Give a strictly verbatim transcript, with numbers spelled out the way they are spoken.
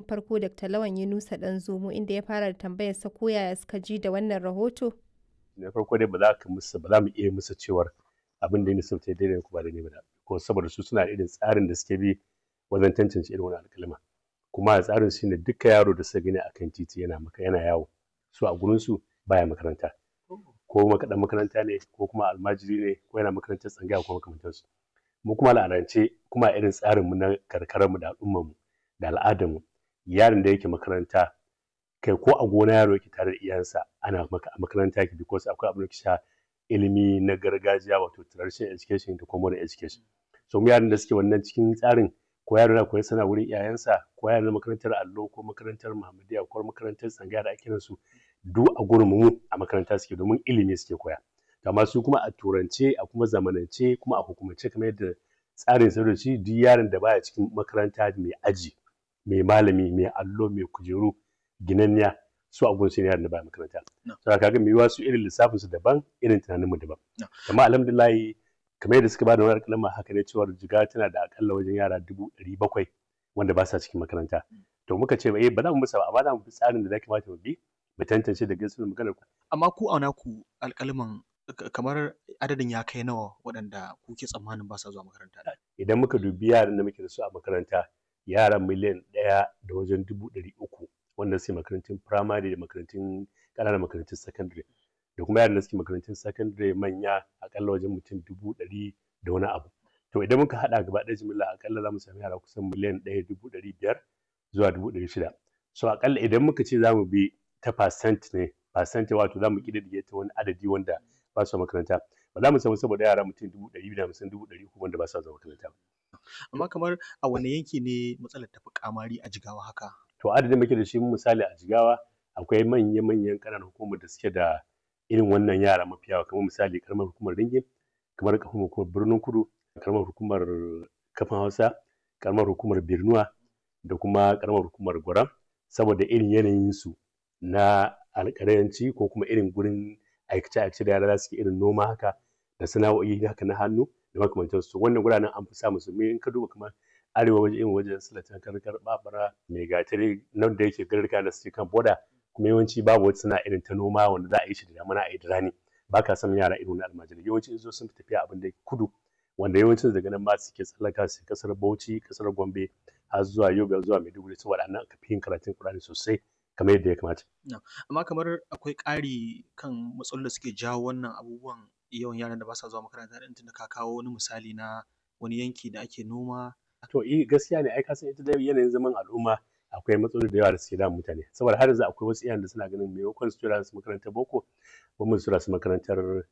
farko Dakta Lawan Yunusa Ɗanzomo inda ya fara da tambayarsa ko yaya suka ji da wannan rahoto. Na farko dai ba za ka musu ba za mu iya musu cewar abin da UNICEF ta daidai ko ba daidai ba ko saboda su suna da irin tsarin da suke bi wajen tantance irin wannan alƙalma kuma a tsarin shi ne duka yaro da suka gani akan titi yana maka yana yawo su a gurin su baya makaranta ko makaɗan makaranta ne ko kuma almajiri ne ko yana makarantar tsangaya ko makamantansu mu kuma al'adance kuma irin tsarin mu na karkarar mu da al'ummar mu da al'adar mu yaron da yake makaranta kai ko a gona yaro yake tare da iyayensa ana maka a makaranta yake because akwai abin da sha ilimi na gargajiya wato traditional education da kuma modern education so mu yaran da suke wannan cikin tsarin ko yaro na koyi sana wurin iyayensa ko yaro na makarantar allo ko makarantar muhammadiya ko makarantar tsangaya da ake su duk a gurin mu a makaranta suke domin ilimi suke koya amma su kuma a turance a kuma zamanance kuma a hukumance kamar yadda tsarin sa da shi duk yaron da baya cikin makaranta mai aji mai malami mai allo mai kujeru ginanniya su abun su ne yaran da baya makaranta so kaga mai yiwa su irin lissafin su daban irin tunanin mu daban amma alhamdulillah kamar yadda suka bada wani alƙalama haka ne cewa Jigawa tana da akalla wajen yara dubu ɗari bakwai wanda ba sa cikin makaranta to muka ce eh ba za mu musa ba amma za mu bi tsarin da ya kamata mu bi mu tantance da gaskiyar maganar ku amma ku auna ku alƙalaman kamar adadin ya kai nawa waɗanda kuke tsammanin ba sa zuwa makaranta idan muka dubi yaran da muke da su a makaranta yaran miliyan ɗaya da wajen dubu ɗari uku wanda suke makarantun firamare da makarantun ƙananan makarantun sakandare da kuma yaran da suke makarantun sakandare manya akalla wajen mutum dubu ɗari da wani abu to idan muka haɗa gaba ɗaya jimilla akalla za mu sami yara kusan miliyan ɗaya dubu ɗari biyar zuwa dubu ɗari shida so akalla idan muka ce za mu bi ta percent ne percent wato za mu ƙididdige ta wani adadi wanda ba su makaranta ba za mu samu saboda yara mutum dubu ɗari biyu da hamsin dubu ɗari uku wanda ba su zuwa makaranta amma kamar a wane yanki ne matsalar tafi kamari a Jigawa haka to adadin muke da shi misali a Jigawa akwai manya-manyan ƙananan hukumar da suke da irin wannan yara mafi yawa kamar misali karamar hukumar Ringin kamar karamar hukumar Birnin Kudu karamar hukumar Kafin Hausa karamar hukumar Birnuwa da kuma karamar hukumar Gwaram saboda irin yanayin su na alƙalanci ko kuma irin gurin aikace-aikace da yara za su irin noma haka da sana'o'i haka na hannu da makamantansu wannan guranen an fi samu su in ka duba kamar arewa waje irin wajen silatan karkar babara mai gatari nan da yake garka da suke kan boda kuma yawanci babu wata sana'a irin ta noma wanda za a yi shi da damana a yi da rani ba ka san yara irin na almajiri yawanci in zo sun tafiya abin da kudu wanda yawancin daga nan ma suke tsallaka su kasar Bauchi kasar Gombe har zuwa Yobe zuwa Maiduguri saboda nan aka fi yin karatun Qur'ani sosai kamar yadda ya kamata amma kamar akwai ƙari kan matsalolin da suke jawo wannan abubuwan yawan yaran da ba sa zuwa makaranta din tunda ka kawo wani misali na wani yanki da ake noma to eh gaskiya ne ai ka san ita da yanayin zaman al'umma akwai matsaloli da yawa da suke damun mutane saboda har yanzu akwai wasu iyayen da suna ganin maimakon su tura su makarantar boko ko mu tura su makarantar